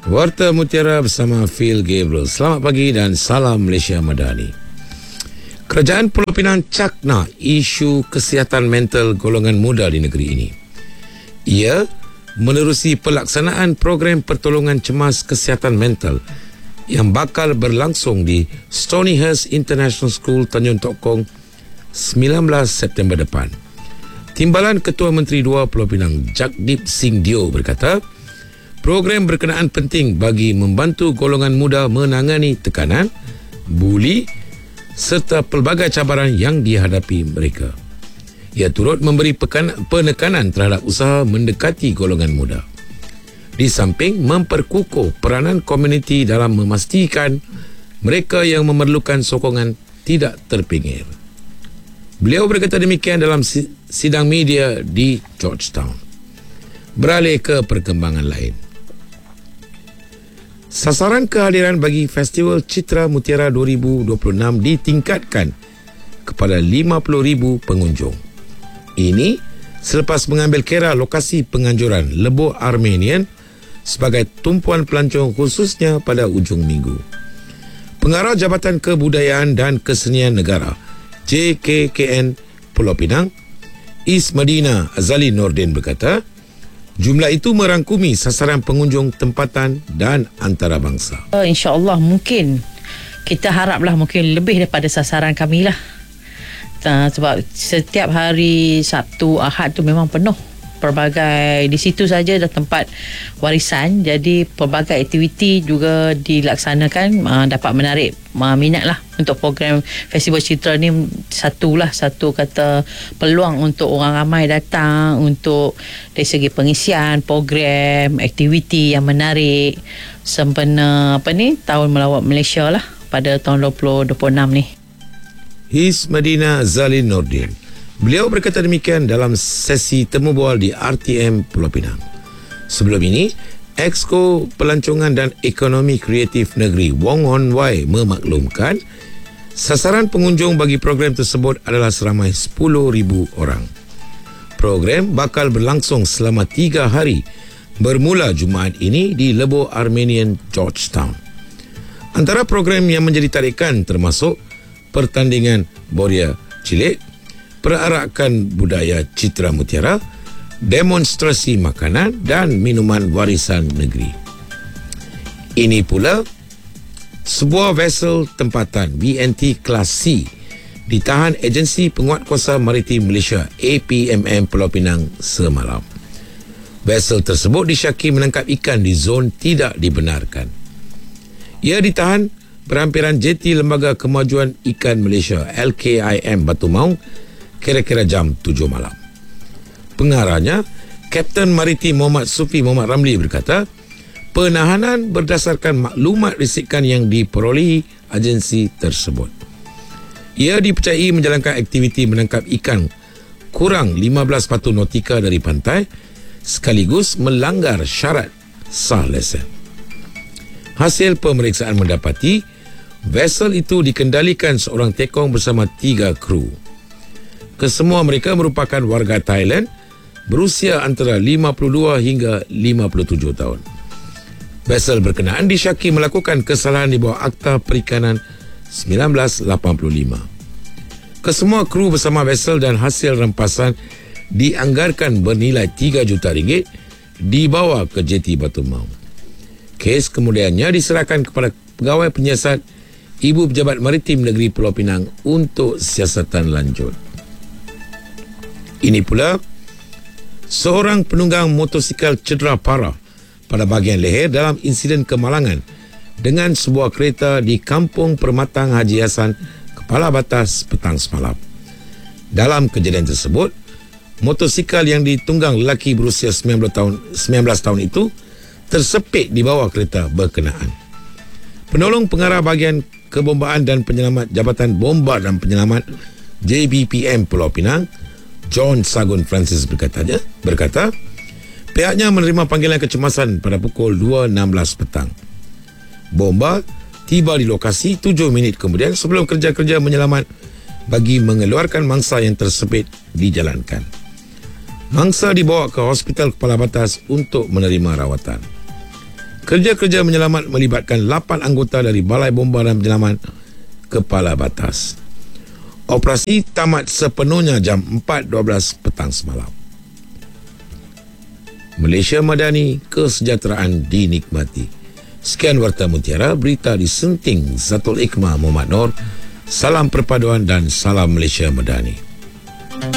Warta Mutiara bersama Phil Gabriel. Selamat pagi dan salam Malaysia Madani. Kerajaan Pulau Pinang cakna isu kesihatan mental golongan muda di negeri ini. Ia menerusi pelaksanaan program pertolongan cemas kesihatan mental yang bakal berlangsung di Stonyhurst International School, Tanjung Tok Kong 19 September depan. Timbalan Ketua Menteri 2 Pulau Pinang Jagdeep Singh Dio berkata, program berkenaan penting bagi membantu golongan muda menangani tekanan, buli serta pelbagai cabaran yang dihadapi mereka. Ia turut memberi penekanan terhadap usaha mendekati golongan muda. Di samping memperkukuh peranan komuniti dalam memastikan mereka yang memerlukan sokongan tidak terpinggir. Beliau berkata demikian dalam sidang media di Georgetown. Beralih ke perkembangan lain. Sasaran kehadiran bagi Festival Citra Mutiara 2026 ditingkatkan kepada 50,000 pengunjung. Ini selepas mengambil kira lokasi penganjuran Lebuh Armenian sebagai tumpuan pelancong khususnya pada ujung minggu. Pengarah Jabatan Kebudayaan dan Kesenian Negara JKKN Pulau Pinang, Is Madina Azali Nordin berkata, jumlah itu merangkumi sasaran pengunjung tempatan dan antarabangsa. InsyaAllah mungkin kita haraplah mungkin lebih daripada sasaran kami lah. Sebab setiap hari Sabtu, Ahad tu memang penuh. Pelbagai di situ saja dah tempat warisan, jadi pelbagai aktiviti juga dilaksanakan, dapat menarik minat lah untuk program Festival Citra ni. Satu kata peluang untuk orang ramai datang untuk dari segi pengisian program, aktiviti yang menarik sempena Tahun Melawat Malaysia lah pada tahun 2026 ni. His Madina Zalin Nordin. Beliau berkata demikian dalam sesi temu bual di RTM Pulau Pinang. Sebelum ini, Exco Pelancongan dan Ekonomi Kreatif Negeri Wong Hon Wai memaklumkan sasaran pengunjung bagi program tersebut adalah seramai 10,000 orang. Program bakal berlangsung selama 3 hari bermula Jumaat ini di Lebuh Armenian, Georgetown. Antara program yang menjadi tarikan termasuk pertandingan boria cilik, perarakan budaya Citra Mutiara, demonstrasi makanan dan minuman warisan negeri. Ini pula sebuah vessel tempatan VNT Kelas C ditahan Agensi Penguatkuasa Maritim Malaysia APMM Pulau Pinang semalam. Vessel tersebut disyaki menangkap ikan di zon tidak dibenarkan. Ia ditahan berhampiran jeti Lembaga Kemajuan Ikan Malaysia LKIM Batu Maung kira-kira jam 7 malam. Pengarahnya, Kapten Maritim Muhammad Sufi Muhammad Ramli berkata, penahanan berdasarkan maklumat risikan yang diperolehi agensi tersebut. Ia dipercayai menjalankan aktiviti menangkap ikan kurang 15 batu nautika dari pantai sekaligus melanggar syarat sah lesen. Hasil pemeriksaan mendapati vessel itu dikendalikan seorang tekong bersama 3 kru. Kesemua mereka merupakan warga Thailand berusia antara 52 hingga 57 tahun. Vessel berkenaan disyaki melakukan kesalahan di bawah Akta Perikanan 1985. Kesemua kru bersama vessel dan hasil rempasan dianggarkan bernilai 3 juta ringgit dibawa ke jeti Batu Maung. Kes kemudiannya diserahkan kepada Pegawai Penyiasat Ibu Pejabat Maritim Negeri Pulau Pinang untuk siasatan lanjut. Ini pula, seorang penunggang motosikal cedera parah pada bahagian leher dalam insiden kemalangan dengan sebuah kereta di Kampung Permatang Haji Hassan, Kepala Batas petang semalam. Dalam kejadian tersebut, motosikal yang ditunggang lelaki berusia 19 tahun itu tersepit di bawah kereta berkenaan. Penolong pengarah bahagian kebombaan dan penyelamat Jabatan Bomba dan Penyelamat JBPM Pulau Pinang, John Sagun Francis berkata, pihaknya menerima panggilan kecemasan pada pukul 2.16 petang. Bomba tiba di lokasi 7 minit kemudian sebelum kerja-kerja menyelamat bagi mengeluarkan mangsa yang tersepit dijalankan. Mangsa dibawa ke Hospital Kepala Batas untuk menerima rawatan. Kerja-kerja menyelamat melibatkan 8 anggota dari Balai Bomba dan Penyelamat Kepala Batas. Operasi tamat sepenuhnya jam 4.12 petang semalam. Malaysia Madani, kesejahteraan dinikmati. Sekian Warta Mutiara, berita disenting Zatul Hikmah Muhammad Noor. Salam perpaduan dan salam Malaysia Madani.